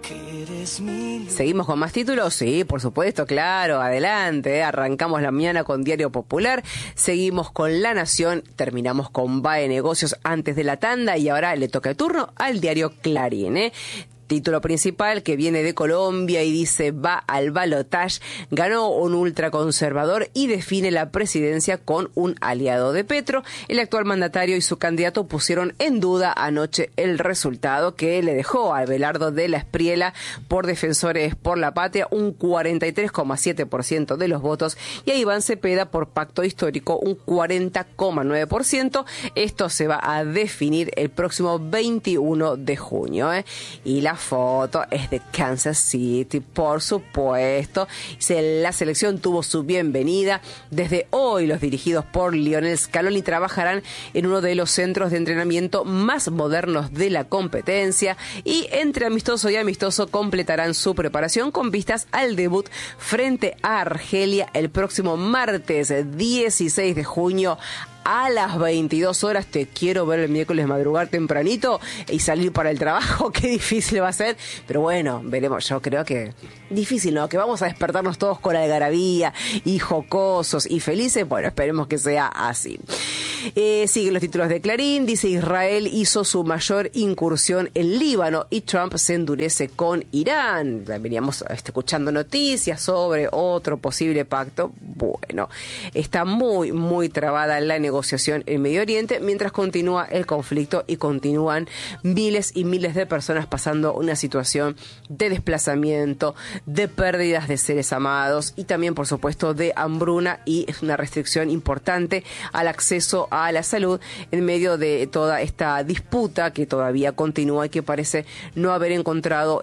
¿Seguimos con más títulos? Sí, por supuesto, claro, adelante. Arrancamos la mañana con Diario Popular, seguimos con La Nación, terminamos con BAE Negocios antes de la tanda y ahora le toca el turno al diario Clarín, Título principal que viene de Colombia y dice: va al balotaje, ganó un ultraconservador y define la presidencia con un aliado de Petro. El actual mandatario y su candidato pusieron en duda anoche el resultado que le dejó a Abelardo de la Espriella por Defensores por la Patria un 43,7% de los votos y a Iván Cepeda por Pacto Histórico un 40,9%. Esto se va a definir el próximo 21 de junio. Y la foto es de Kansas City, por supuesto. La selección tuvo su bienvenida. Desde hoy los dirigidos por Lionel Scaloni trabajarán en uno de los centros de entrenamiento más modernos de la competencia y entre amistoso y amistoso completarán su preparación con vistas al debut frente a Argelia el próximo martes 16 de junio a las 22 horas. Te quiero ver el miércoles madrugar tempranito y salir para el trabajo. Qué difícil va a ser, pero bueno, veremos. Yo creo que difícil, ¿no? Que vamos a despertarnos todos con algarabía y jocosos y felices. Bueno, esperemos que sea así. Siguen los títulos de Clarín. Dice: Israel hizo su mayor incursión en Líbano y Trump se endurece con Irán. Veníamos escuchando noticias sobre otro posible pacto. Bueno, está muy, muy trabada la negociación en Medio Oriente mientras continúa el conflicto y continúan miles y miles de personas pasando una situación de desplazamiento, de pérdidas de seres amados y también, por supuesto, de hambruna y una restricción importante al acceso a la salud en medio de toda esta disputa que todavía continúa y que parece no haber encontrado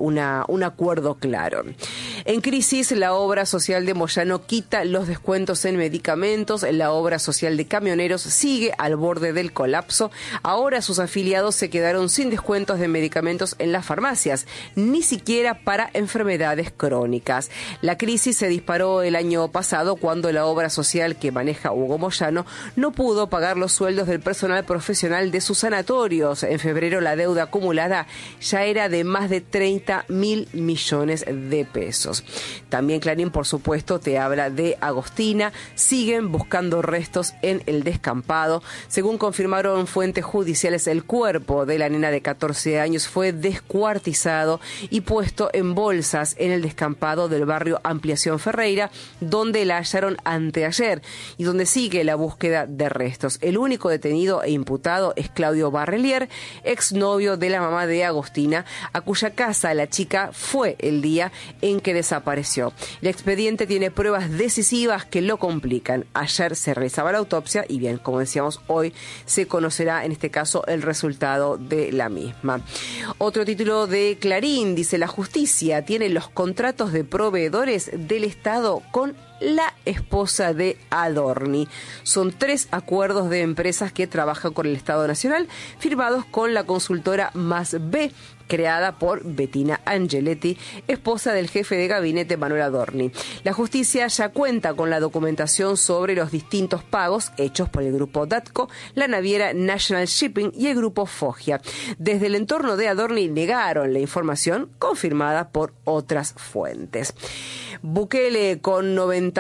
un acuerdo claro. En crisis, la obra social de Moyano quita los descuentos en medicamentos. La obra social de camioneros sigue al borde del colapso. Ahora sus afiliados se quedaron sin descuentos de medicamentos en las farmacias, ni siquiera para enfermedades crónicas. La crisis se disparó el año pasado cuando la obra social que maneja Hugo Moyano no pudo pagar los sueldos del personal profesional de sus sanatorios. En febrero la deuda acumulada ya era de más de 30.000 millones de pesos. También Clarín, por supuesto, te habla de Agostina. Siguen buscando restos en el descampado. Según confirmaron fuentes judiciales, el cuerpo de la nena de 14 años fue descuartizado y puesto en bolsas en el descampado del barrio Ampliación Ferreira, donde la hallaron anteayer y donde sigue la búsqueda de restos. El único detenido e imputado es Claudio Barrelier, exnovio de la mamá de Agostina, a cuya casa la chica fue el día en que desapareció. El expediente tiene pruebas decisivas que lo complican. Ayer se realizaba la autopsia y bien, como decíamos, hoy se conocerá en este caso el resultado de la misma. Otro título de Clarín dice: la justicia tiene los contratos de proveedores del Estado con la esposa de Adorni. Son 3 acuerdos de empresas que trabajan con el Estado Nacional, firmados con la consultora Más B, creada por Bettina Angeletti, esposa del jefe de gabinete Manuel Adorni. La justicia ya cuenta con la documentación sobre los distintos pagos hechos por el grupo Datco, la naviera National Shipping y el grupo Foggia. Desde el entorno de Adorni negaron la información confirmada por otras fuentes. Bukele con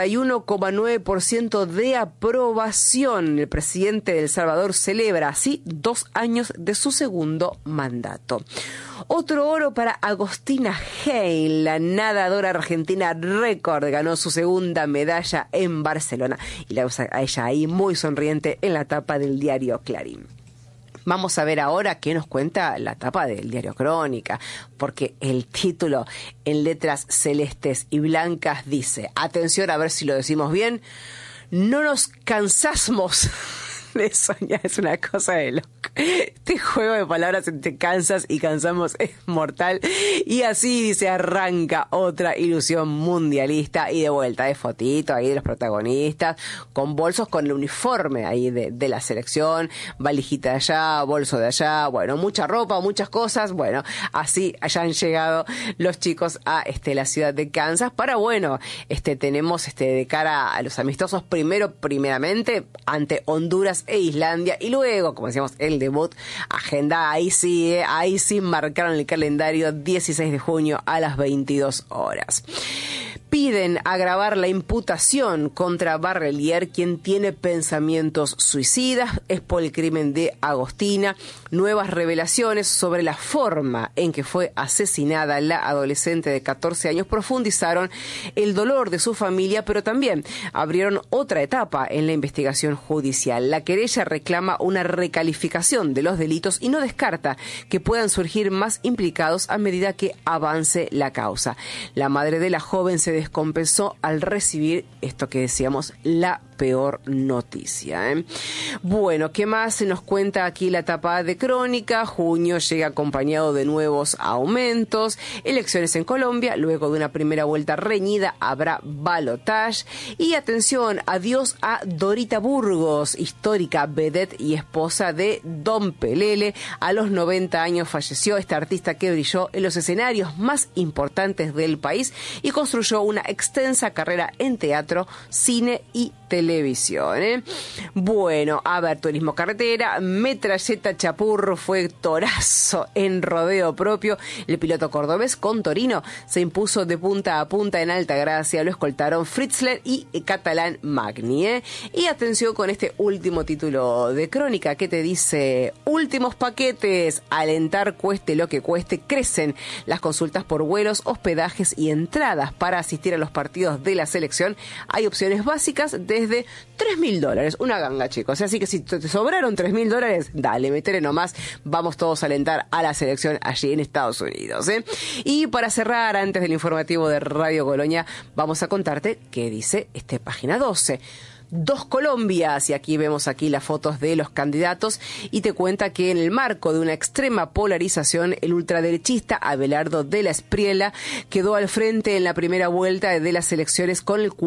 91,9% de aprobación. El presidente de El Salvador celebra así 2 años de su segundo mandato. Otro oro para Agostina Hein, la nadadora argentina récord, ganó su segunda medalla en Barcelona y la usa a ella ahí muy sonriente en la tapa del diario Clarín. Vamos a ver ahora qué nos cuenta la tapa del diario Crónica, porque el título en letras celestes y blancas dice, atención a ver si lo decimos bien, no nos cansamos de soñar. Es una cosa de loco. Este juego de palabras entre cansas y cansamos es mortal. Y así dice, arranca otra ilusión mundialista y de vuelta de fotito ahí de los protagonistas con bolsos con el uniforme ahí de la selección, valijita de allá, bolso de allá, bueno, mucha ropa, muchas cosas. Bueno, así allá han llegado los chicos a la ciudad de Kansas para, bueno, tenemos de cara a los amistosos primeramente ante Honduras e Islandia y luego, como decíamos, el el debut. Agenda, ahí sí marcaron el calendario 16 de junio a las 22 horas. Piden agravar la imputación contra Barrelier, quien tiene pensamientos suicidas. Es por el crimen de Agostina. Nuevas revelaciones sobre la forma en que fue asesinada la adolescente de 14 años profundizaron el dolor de su familia, pero también abrieron otra etapa en la investigación judicial. La querella reclama una recalificación de los delitos y no descarta que puedan surgir más implicados a medida que avance la causa. La madre de la joven se descompensó al recibir esto que decíamos, la peor noticia. Bueno, ¿qué más se nos cuenta aquí la tapa de Crónica? Junio llega acompañado de nuevos aumentos, elecciones en Colombia, luego de una primera vuelta reñida habrá balotaje y atención, adiós a Dorita Burgos, histórica vedette y esposa de Don Pelele. A los 90 años falleció esta artista que brilló en los escenarios más importantes del país y construyó una extensa carrera en teatro, cine y televisión. Bueno, a ver, turismo carretera, Metralleta Chapurro fue torazo en rodeo propio. El piloto cordobés con Torino se impuso de punta a punta en Altagracia, lo escoltaron Fritzler y Catalán Magni. Y atención con este último título de Crónica que te dice: últimos paquetes, alentar cueste lo que cueste, crecen las consultas por vuelos, hospedajes y entradas para asistir a los partidos de la selección. Hay opciones básicas desde $3.000, una ganga, chicos. Así que si te sobraron $3.000, dale, metele nomás. Vamos todos a alentar a la selección allí en Estados Unidos. Y para cerrar, antes del informativo de Radio Colonia, vamos a contarte qué dice página 12. Dos Colombias, y aquí vemos las fotos de los candidatos, y te cuenta que en el marco de una extrema polarización, el ultraderechista Abelardo de la Espriella quedó al frente en la primera vuelta de las elecciones con el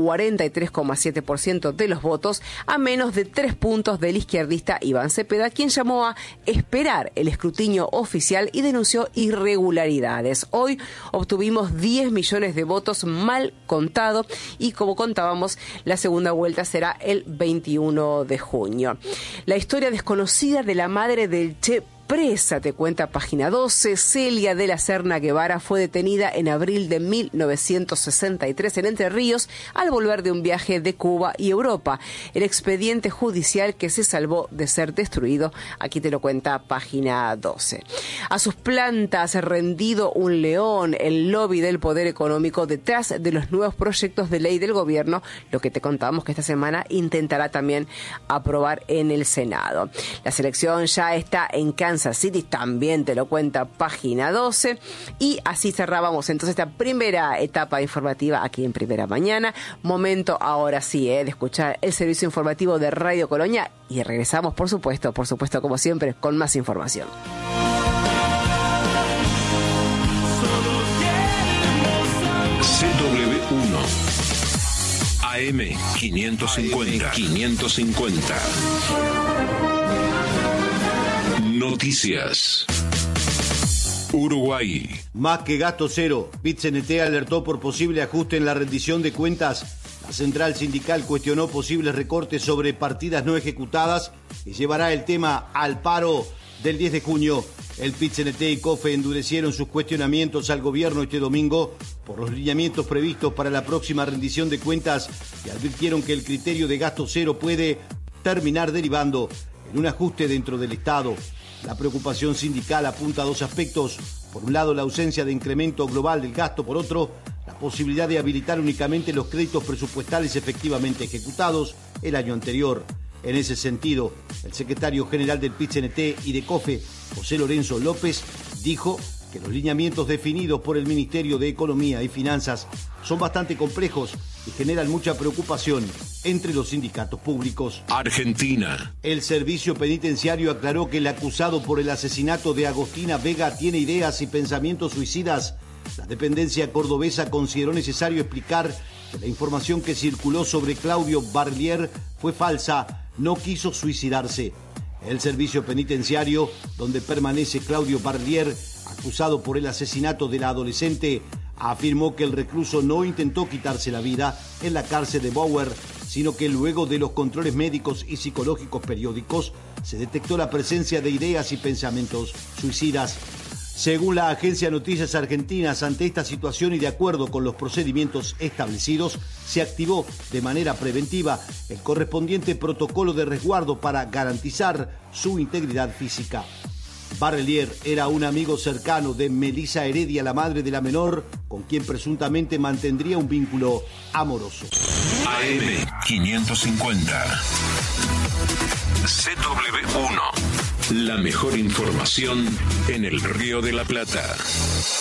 43,7% de los votos, a menos de 3 puntos del izquierdista Iván Cepeda, quien llamó a esperar el escrutinio oficial y denunció irregularidades. Hoy obtuvimos 10 millones de votos mal contados y, como contábamos, la segunda vuelta será el 21 de junio. La historia desconocida de la madre del Che presa, te cuenta página 12. Celia de la Serna Guevara fue detenida en abril de 1963 en Entre Ríos al volver de un viaje de Cuba y Europa. El expediente judicial que se salvó de ser destruido, aquí te lo cuenta página 12. A sus plantas rendido un león, el lobby del poder económico detrás de los nuevos proyectos de ley del gobierno, lo que te contábamos que esta semana intentará también aprobar en el Senado. La selección ya está en Kansas City, también te lo cuenta página 12, y así cerrábamos entonces esta primera etapa informativa aquí en Primera Mañana. Momento ahora sí de escuchar el servicio informativo de Radio Colonia y regresamos por supuesto como siempre con más información. CW1 AM 550. Noticias. Uruguay. Más que gasto cero. PIT-CNT alertó por posible ajuste en la rendición de cuentas. La central sindical cuestionó posibles recortes sobre partidas no ejecutadas y llevará el tema al paro del 10 de junio. El PIT-CNT y COFE endurecieron sus cuestionamientos al gobierno este domingo por los lineamientos previstos para la próxima rendición de cuentas y advirtieron que el criterio de gasto cero puede terminar derivando en un ajuste dentro del Estado. La preocupación sindical apunta a dos aspectos. Por un lado, la ausencia de incremento global del gasto. Por otro, la posibilidad de habilitar únicamente los créditos presupuestales efectivamente ejecutados el año anterior. En ese sentido, el secretario general del PIT-CNT y de COFE, José Lorenzo López, dijo que los lineamientos definidos por el Ministerio de Economía y Finanzas son bastante complejos y generan mucha preocupación entre los sindicatos públicos. Argentina. El servicio penitenciario aclaró que el acusado por el asesinato de Agostina Vega tiene ideas y pensamientos suicidas. La dependencia cordobesa consideró necesario explicar que la información que circuló sobre Claudio Barlier fue falsa, no quiso suicidarse. El servicio penitenciario, donde permanece Claudio Barlier, acusado por el asesinato de la adolescente, afirmó que el recluso no intentó quitarse la vida en la cárcel de Bauer, sino que luego de los controles médicos y psicológicos periódicos se detectó la presencia de ideas y pensamientos suicidas. Según la agencia Noticias Argentinas, ante esta situación y de acuerdo con los procedimientos establecidos, se activó de manera preventiva el correspondiente protocolo de resguardo para garantizar su integridad física. Barrelier era un amigo cercano de Melissa Heredia, la madre de la menor, con quien presuntamente mantendría un vínculo amoroso. AM 550. CW1. La mejor información en el Río de la Plata.